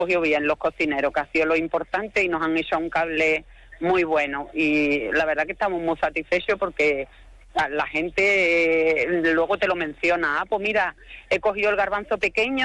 cogido bien los cocineros, que ha sido lo importante, y nos han hecho un cable muy bueno. Y la verdad que estamos muy satisfechos porque la gente luego te lo menciona. Pues mira, he cogido el garbanzo pequeño